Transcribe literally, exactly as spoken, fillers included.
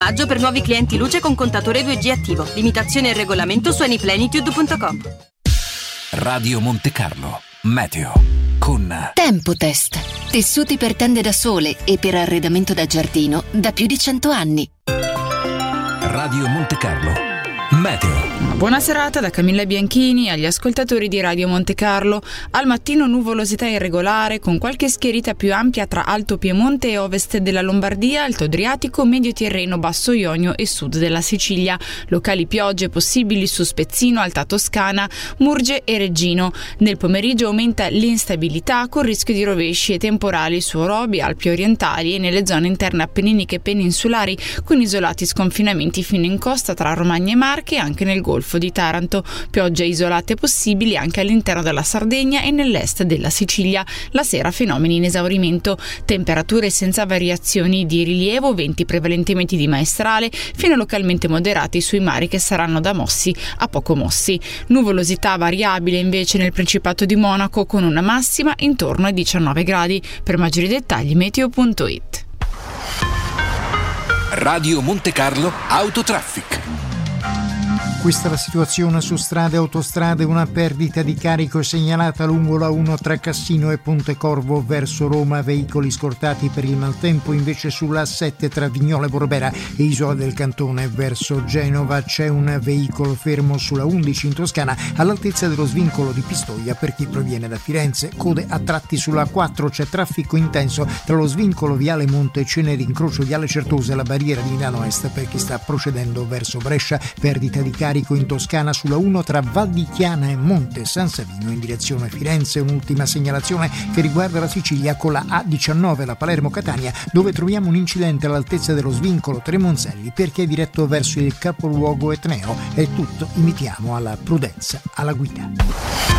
maggio per nuovi clienti luce con contatore due G attivo. Limitazioni e regolamento su anyplenitude punto com. Radio Monte Carlo Meteo con Tempotest. Tessuti per tende da sole e per arredamento da giardino da più di cento anni. Radio Monte Carlo Meteo. Buona serata da Camilla Bianchini agli ascoltatori di Radio Monte Carlo. Al mattino nuvolosità irregolare con qualche schierita più ampia tra Alto Piemonte e ovest della Lombardia, Alto Adriatico, Medio Tirreno, Basso Ionio e sud della Sicilia. Locali piogge possibili su Spezzino, Alta Toscana, Murge e Reggino. Nel pomeriggio aumenta l'instabilità con rischio di rovesci e temporali su Orobi, Alpi orientali e nelle zone interne appenniniche e peninsulari, con isolati sconfinamenti fino in costa tra Romagna e Marche e anche nel Golfo di Taranto. Piogge isolate possibili anche all'interno della Sardegna e nell'est della Sicilia. La sera fenomeni in esaurimento. Temperature senza variazioni di rilievo, venti prevalentemente di maestrale, fino a localmente moderati sui mari che saranno da mossi a poco mossi. Nuvolosità variabile invece nel Principato di Monaco con una massima intorno ai diciannove gradi. Per maggiori dettagli meteo punto it. Radio Monte Carlo Autotraffic. Questa è la situazione su strade e autostrade. Una perdita di carico è segnalata lungo la uno tra Cassino e Pontecorvo verso Roma, veicoli scortati per il maltempo. Invece sulla A sette tra Vignola e Borbera e Isola del Cantone verso Genova c'è un veicolo fermo sulla undici in Toscana all'altezza dello svincolo di Pistoia per chi proviene da Firenze. Code a tratti sulla A quattro, c'è traffico intenso tra lo svincolo Viale Monteceneri, incrocio Viale Certosa e la barriera di Milano Est per chi sta procedendo verso Brescia. Perdita di carico in Toscana sulla uno tra Val di Chiana e Monte San Savino in direzione Firenze. Un'ultima segnalazione che riguarda la Sicilia con la A diciannove, la Palermo-Catania, dove troviamo un incidente all'altezza dello svincolo Tremonzelli perché è diretto verso il capoluogo etneo. È tutto, invitiamo alla prudenza alla guida.